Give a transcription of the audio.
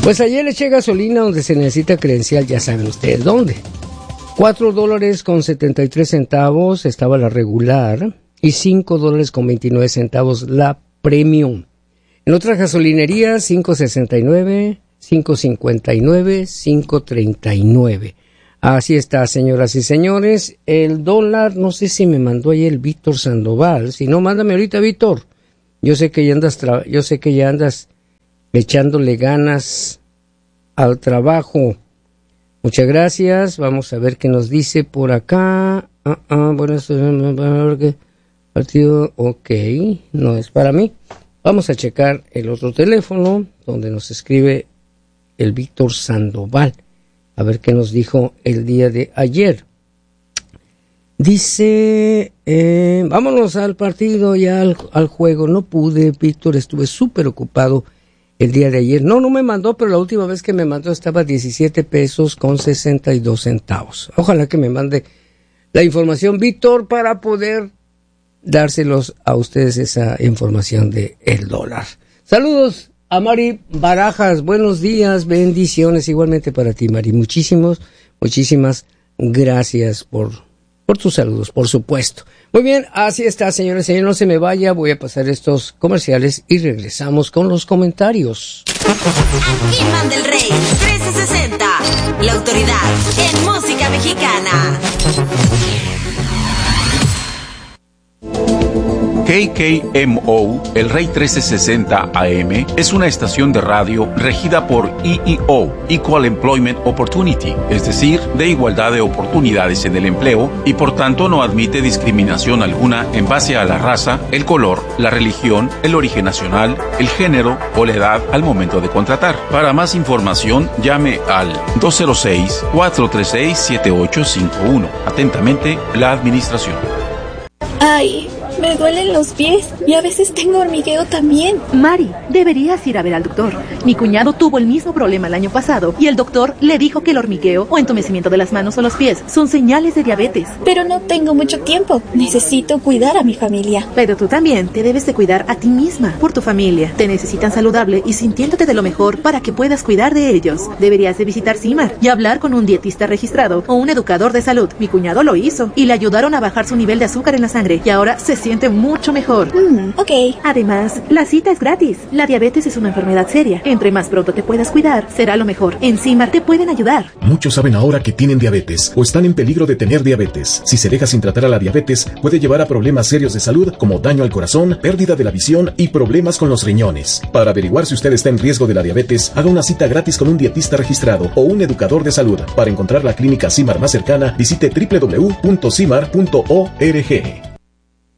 Pues ayer le eché gasolina donde se necesita credencial, ya saben ustedes dónde. $4.73 estaba la regular y $5.29 la premium. En otras gasolinerías, $5.69, $5.59, $5.39. Así está, señoras y señores. El dólar, no sé si me mandó ahí el Víctor Sandoval. Si no, mándame ahorita, Víctor. Yo sé que ya andas echándole ganas al trabajo. Muchas gracias. Vamos a ver qué nos dice por acá. Bueno, esto es partido. Ok, no es para mí. Vamos a checar el otro teléfono donde nos escribe el Víctor Sandoval. A ver qué nos dijo el día de ayer. Dice, vámonos al partido, ya al juego. No pude, Víctor, estuve súper ocupado el día de ayer. No me mandó, pero la última vez que me mandó estaba $17.62. Ojalá que me mande la información, Víctor, para poder dárselos a ustedes esa información de el dólar. Saludos a Mari Barajas, buenos días, bendiciones igualmente para ti, Mari. Muchísimas gracias por tus saludos, por supuesto. Muy bien, así está, señores y señores, no se me vaya, voy a pasar estos comerciales y regresamos con los comentarios. Aquí manda el Rey 1360, la autoridad en música mexicana. KKMO, el Rey 1360 AM, es una estación de radio regida por EEO, Equal Employment Opportunity, es decir, de igualdad de oportunidades en el empleo, y por tanto no admite discriminación alguna en base a la raza, el color, la religión, el origen nacional, el género o la edad al momento de contratar. Para más información, llame al 206-436-7851. Atentamente, la administración. Ay, me duelen los pies y a veces tengo hormigueo también. Mari, deberías ir a ver al doctor. Mi cuñado tuvo el mismo problema el año pasado y el doctor le dijo que el hormigueo o entumecimiento de las manos o los pies son señales de diabetes. Pero no tengo mucho tiempo. Necesito cuidar a mi familia. Pero tú también te debes de cuidar a ti misma, por tu familia. Te necesitan saludable y sintiéndote de lo mejor para que puedas cuidar de ellos. Deberías de visitar CIMAR y hablar con un dietista registrado o un educador de salud. Mi cuñado lo hizo y le ayudaron a bajar su nivel de azúcar en la sangre y ahora se siente mucho mejor. Ok. Además, la cita es gratis. La diabetes es una enfermedad seria. Entre más pronto te puedas cuidar, será lo mejor. En CIMAR te pueden ayudar. Muchos saben ahora que tienen diabetes o están en peligro de tener diabetes. Si se deja sin tratar a la diabetes, puede llevar a problemas serios de salud como daño al corazón, pérdida de la visión y problemas con los riñones. Para averiguar si usted está en riesgo de la diabetes, haga una cita gratis con un dietista registrado o un educador de salud. Para encontrar la clínica CIMAR más cercana, visite www.cimar.org.